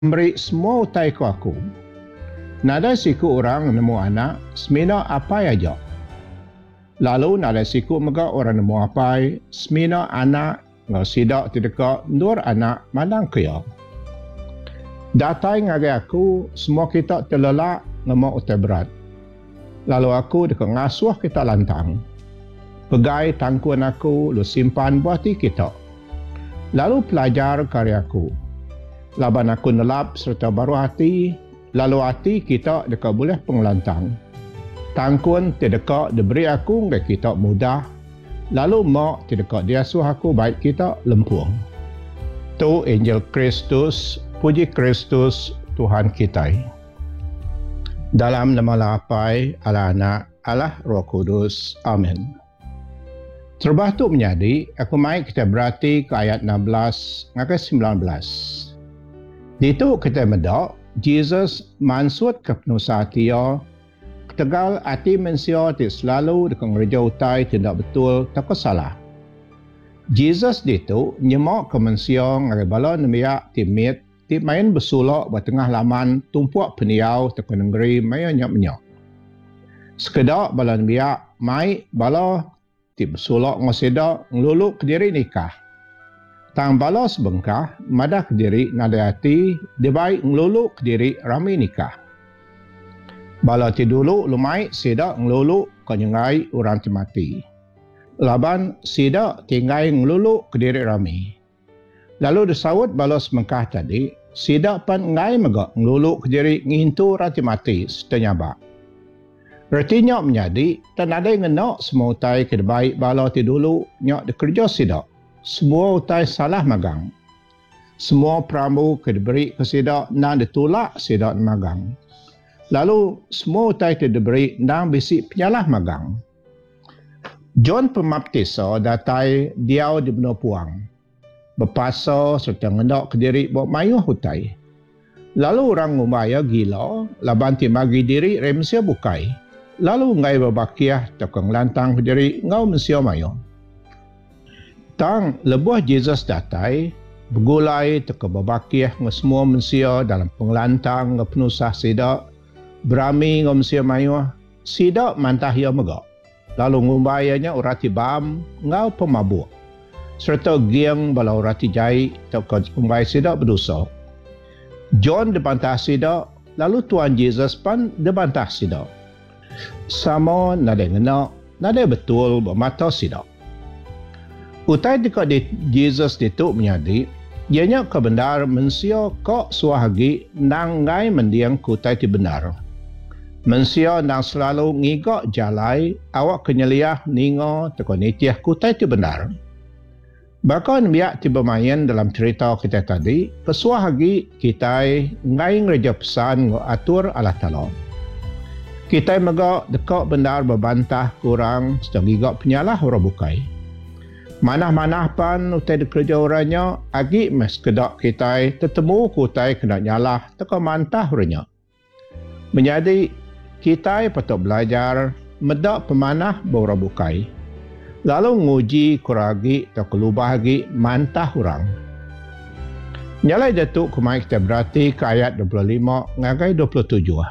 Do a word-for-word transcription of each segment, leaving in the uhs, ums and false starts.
Memberi semua utai ku aku. Nada siku orang nemu anak, semina apa aja. Lalu nada siku mega orang nemu apa, semina anak, ngau sidak tidak nur anak mandang kaya. Datai ngagai aku, semua kita terlelak nemu utai berat. Lalu aku dekat ngasuh kita lantang. Pegai tangkuan aku, lu simpan buat kita. Lalu pelajar karyaku. Laban aku nelap serta baru hati, lalu hati kita dekat boleh pengelantang. Tangkun tidak diberi aku baik kita mudah, lalu mak tidak dia suah aku baik kita lempung. Tu Angel Kristus, puji Kristus Tuhan kita. Dalam nama Lapai, Allah Anak, Allah Roh Kudus. Amin. Terbah tu menjadi, aku mai kita berarti ke ayat enam belas hingga sembilan belas. Di itu kita mendak, Jesus mansut ke penusa dia, ketegal hati manusia tidak selalu dengan gereja utai tidak betul, tak salah. Jesus di itu nyemak ke manusia ngagai bala nemiak timit, ti main bersulak buat tengah laman tumpuak peniau tekan negeri maya nyak-nyak. Sekedar bala nemiak mai bala ti bersulak ngoseda ngeluluk ke diri nikah. Tang bala sebengkah, madah ke diri nada hati, dia baik ngeluluk ke diri ramai nikah. Bala ti dulu lumai sedak ngeluluk ke nyengai orang ti mati. Laban sedak tinggai ngeluluk ke diri ramai. Lalu disawut bala sebengkah tadi, sedak pan ngai megak ngeluluk ke diri ngintu orang ti mati setanyabak. Artinya menjadi, tak ada yang ngenak semua utai ke baik bala ti dulu nyak dikerja sedak. Semua utai salah magang. Semua peramu ke diberi ke sedak dan ditolak sedak magang. Lalu semua utai ke diberi dan bisik penyalah magang. John Pembaptisa datai diau di benua puang. Berpasa serta ngendak ke diri buat mayuh utai. Lalu orang ngumaya gila, laban ti bagi diri remsia bukai. Lalu ngai berbakiah tekang lantang ke diri ngau mensia mayuh. Tang lebuh Jesus datai, bergulai teka berbakiah dengan semua manusia dalam pengelantang dengan penusah sidak, berami dengan manusia mayuh, sidak mantah ia megak. Lalu ngumbayanya urati bam, ngau pemabuk. Serta giang bala urati jai, teka ngumbai sidak berdosa. John dibantah sidak, lalu Tuan Jesus pun dibantah sidak. Sama nada ngenak, nada betul bermata sidak. Utai dekat di Jesus itu menjadi, ianya kebenar manusia kok suahagi nang ngai mendiang kutai ti benar. Manusia nang selalu ngigak jalai, awak kenyeliah ningo teko nitiah kutai ti benar. Bahkan biak ti bermain dalam cerita kita tadi, pesuahagi kita ngai ngereja pesan ngo atur Allah Ta'ala. Kita megak dekat benar berbantah kurang sedang ngigak penyalah orang bukai. Manah-manah pan utai dikerja orangnya, agi mes kedak kita tetemu kutai kena nyalah teka mantah orangnya. Menjadi kita patut belajar medak pemanah baura bukai. Lalu nguji kuragi teka lubah agi mantah orang. Nyalai datuk kumai kita berarti ke ayat dua puluh lima ngagai dua puluh tujuh.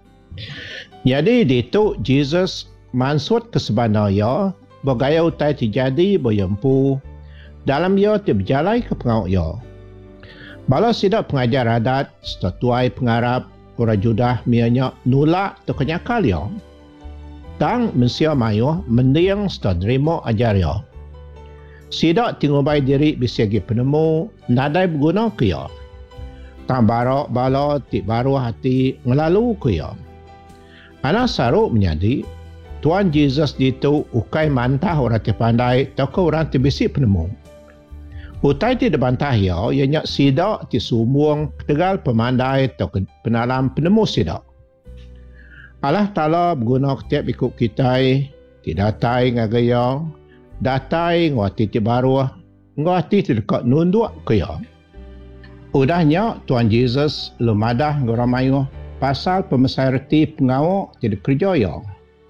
Jadi dituk Jesus mansut ke sebenarnya bergaya utai terjadi berjempu dalam ia terberjalai ke pengawak ia. Bala sidak pengajar adat, statuai pengarap, orang judah mianya nulak atau kenyakal ia. Tang mensia mayuh mendiang setelah nerima ajar ia. Sidak tingubai diri bisagi penemu, nadai berguna ke ia. Tang barak bala ti baru hati ngelalu ke ia. Anak saruk menjadi, Tuan Jesus itu ukai mantah orang terpandai atau orang terbisik penemu. Utai tidak bantah ia, ianya sidak ti sumbung ketegal pemandai atau penalam penemu sidak. Allah Ta'ala berguna ketiap ikut kita, ti datai ngagaya, datai ngwati ti baru, ngwati ti dekat nunduk ke ia. Udahnya Tuan Jesus lemadah ngoramayu pasal pemesai reti pengawak tidak kerja ia.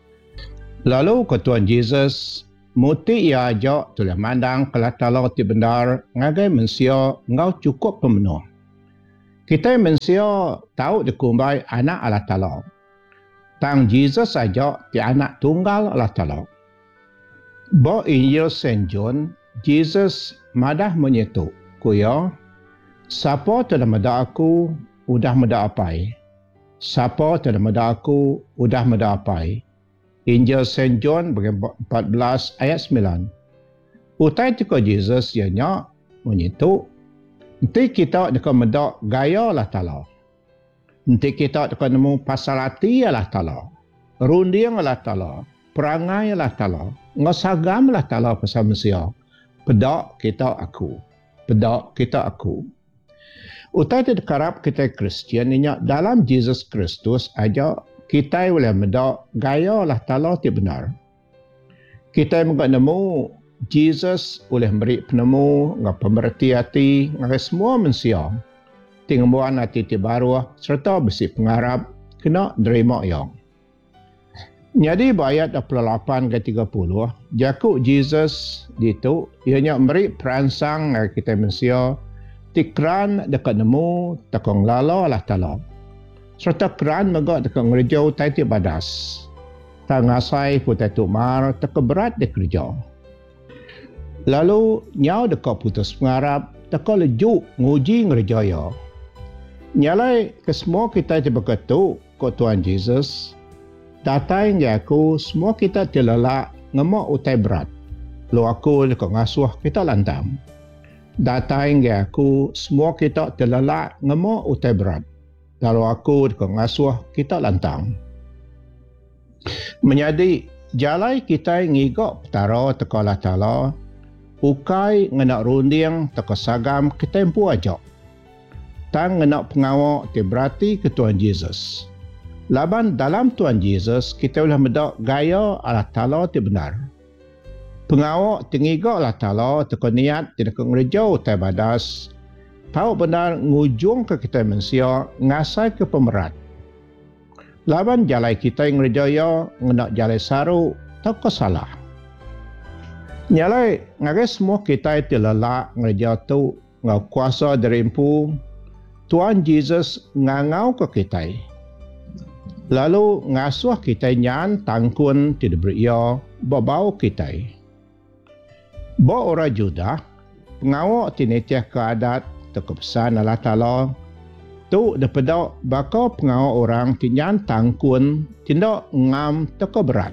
Lalu ke Tuan Jesus, muti ia ajak tulah mandang kalau Allah ti benar, ngagai mensia ngau cukup pemenuh. Kita manusia tahu dikumbai anak Allah Ta'ala. Tang Jesus saja di anak tunggal Allah Ta'ala. Bo Injil Saint John, Jesus madah menyetuk, kuya, siapa telah meda aku, udah meda apai. Siapa telah meda aku, udah meda apai. Injil Saint John bagian empat belas ayat sembilan. Utai tika Jesus ianya menyetuk, nanti kita dekat meda gaya Allah Ta'ala. Nanti kita akan nemu pasal hati Allah Ta'ala, runding Allah Ta'ala, perangai Allah Ta'ala, ngasagam Allah Ta'ala pasal manusia. Pedak kita aku. Pedak kita aku. Utai tidak karap kita Kristian ini dalam Jesus Kristus aja kita boleh medak gaya Allah Ta'ala itu benar. Kita juga nemu Jesus boleh beri penemu, ngah pemerhati hati, ngah semua manusia. Tingguan hati baru serta besi pengharap kena derima yang. Jadi ayat dua puluh lapan ke tiga puluh, jakuk Jesus itu ianya beri peransang kita manusia tikran dekat nemu takong lala Allah Ta'ala. Serta keran megak dekat ngerjau taiti badas. Tak ngasai putai tumar tak berat de kerja. Lalu nyau dekat putus pengharap tak lejuk nguji ngerjaya. Nyalai ke semua kita diberkatu ke Tuhan Jesus. Datai yang aku semua kita dilelak ngemak utai berat. Lo aku dekat ngasuh kita lantam. Datai yang aku semua kita dilelak ngemak utai berat. Lalu aku dekat ngasuh kita lantang. Menjadi jalai kita ngigok petara teka Allah Ta'ala. Ukai ngenak runding teka sagam kita empu ajak. Tang ngenak pengawak te berarti ke Tuhan Jesus. Laban dalam Tuhan Jesus kita boleh medak gaya Allah Ta'ala te benar. Pengawak tinggiga Allah Ta'ala teka niat tidak ngerjau te badas. Tahu benar ngujung ke kita manusia ngasai ke pemerat. Laban jalai kita yang ngerjaya ngenak jalai saru tak salah. Nyalai ngagai semua kita itu lelak ngerjaya tu ngau kuasa dari empu. Tuhan Jesus ngangau ke kita. Lalu ngasuh kita nyan tangkun tidak beria babau kita. Ba orang Judah pengawak tinitiah keadat terkepesan Allah Ta'ala tu daripada bakal pengawak orang tinyan tangkun tindak ngam teka berat.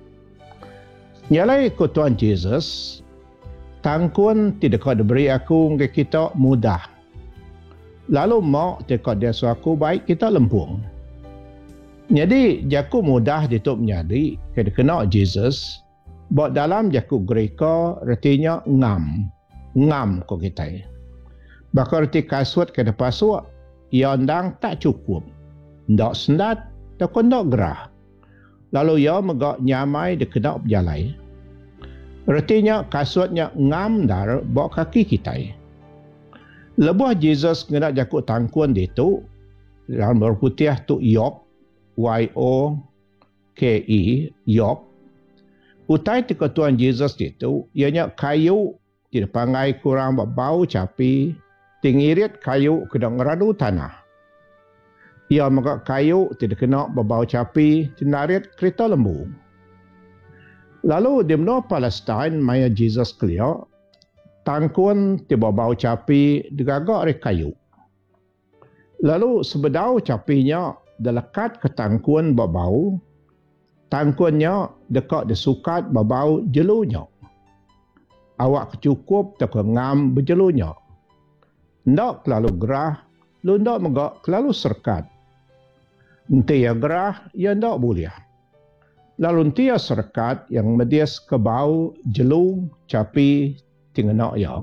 Nyalai ke Tuhan Jesus tangkun tidak kau diberi aku ke kita mudah. Lalu mak tekad dia suaku baik kita lempung. Jadi jaku mudah ditutup menjadi kena kena Jesus. Buat dalam jaku Greka artinya ngam. Ngam ko kita. Bakal reti kasut kena pasuk. Ia andang tak cukup. Ndak sendat. Tak ndak gerah. Lalu ia megak nyamai di kena berjalai. Artinya kasutnya ngam dar bawa kaki kita. Lebuh Jesus kena jakut tangkuan itu dalam berputih tu yok, Y O K E, yok. Utai tika Tuhan Jesus itu, ianya kayu tidak pangai kurang bau capi, tingirit kayu kena ngeradu tanah. Ia maka kayu tidak kena bau capi, tinarit kereta lembu. Lalu di benua Palestin maya Jesus kelia, tangkun tiba bau capi digagak oleh kayu. Lalu sebedau capinya delekat ke tangkun bau, tangkunnya dekat disukat bau jelunya. Awak kecukup tak ngam berjelunya. Ndak terlalu gerah, lu ndak megak terlalu serkat. Nanti ya gerah, ya ndak boleh. Lalu nanti ya serkat yang medias ke bau jelu capi tinggal ya.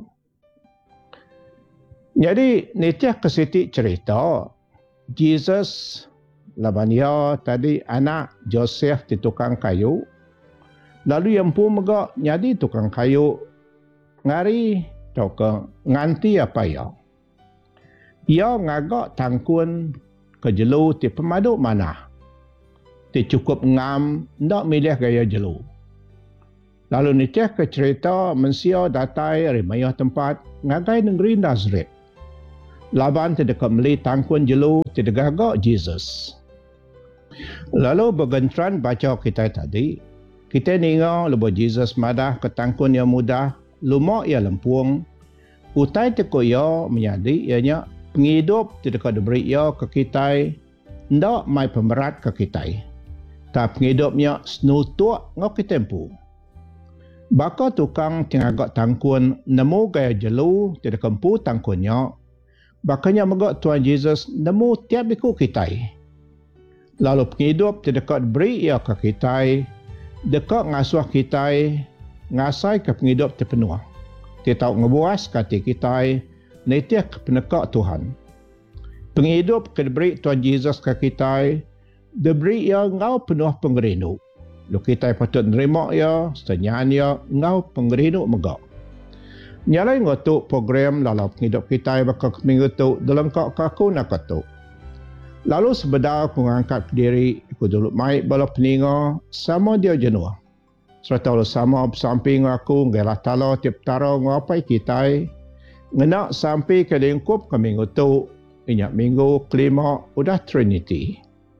Jadi nitiah ke siti cerita Jesus laban ya tadi anak Joseph di tukang kayu. Lalu yang pun megak nyadi tukang kayu ngari tau ke nganti apa ya. Ia ngagak tangkun ke jelu ti pemaduk mana. Ti cukup ngam ndak milih gaya jelu. Lalu nitiah ke cerita mensia datai dari mayah tempat ngagai negeri Nazareth. Laban tidak meli tangkun jelu tidak gagak Jesus. Lalu bergentran baca kita tadi, kita ninga lebih Jesus madah ke tangkun yang mudah, lumak ia lempuang, utai teko ia menyadi ianya penghidup tidak diberi ia ke kita, ndak mai pemerat ke kita. Tak penghidupnya senutuk ngok kitempu. Baka tukang tingagak tangkun nemu gaya jelu tidak kempu tangkunnya. Bakanya megak Tuhan Yesus nemu tiap biku kita. Lalu penghidup tidak beri ia ke kita. Dekat ngasuh kita. Ngasai ke penghidup terpenuh. Tidak ngebuas kata kita. Netiah ke penekak Tuhan. Penghidup ke beri Tuhan Yesus ke kita. Diberi ia ngau penuh pengerinu. Lu kita patut nerima ia, senyaan ia, ngau pengerinu megak. Nyalai ngotuk program dalam penghidup kita bakal minggu tu dalam kau kaku nak katuk. Lalu sebedar aku mengangkat diri, aku dulu maik bala peninga, sama dia jenuh. Serta lu sama bersamping aku, ngalah tala tiap tara ngapai kita, ngenak sampai ke lingkup ke minggu tu, inyak minggu kelima, udah Trinity.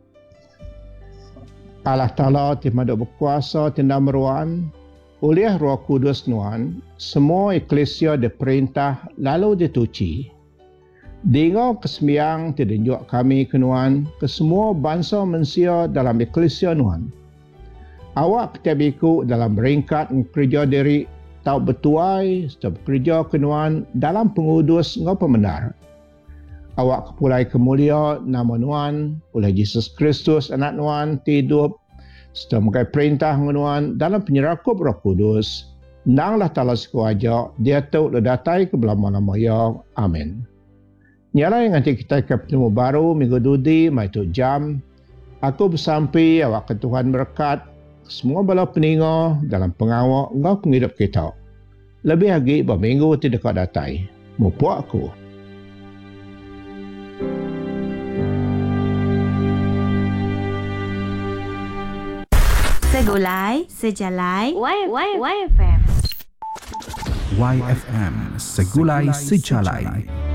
Allah Ta'ala tidak berkuasa tindak meruan, oleh Roh Kudus nuan, semua eklesia diperintah lalu dituci. Dengan kesemiang tinjau kami kenuan ke semua bangsa manusia dalam eklesia nuan. Awak ketabiku dalam beringkat kerja diri, tahu betuai, setiap kerja kenuan dalam pengudus ngau pemenar. Awak kepulai kemulia nama nuan oleh Yesus Kristus anak nuan tidup setelah mengai perintah nuan dalam penyerakup Roh Kudus nanglah tala sekuaja dia tu ledatai ke belah mana ya. Amin. Nyala yang nanti kita ke penemu baru minggu dudi mai tu jam aku bersampai awak ke Tuhan berkat semua bala peninga dalam pengawak ngau penghidup kita. Lebih lagi berminggu tidak datai. Mupuak aku. Segulai, sejalai, Y F M. Y F M, Segulai Sejalai.